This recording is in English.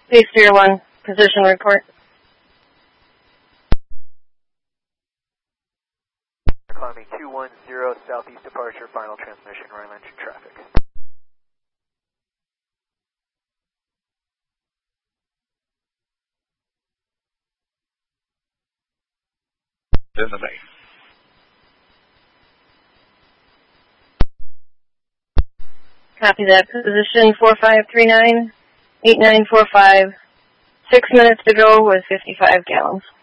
Base Pier 1, position report. Climbing 210, southeast departure, final transmission, running engine traffic. In the main. Copy that. Position 4539, 8945. 6 minutes to go with 55 gallons.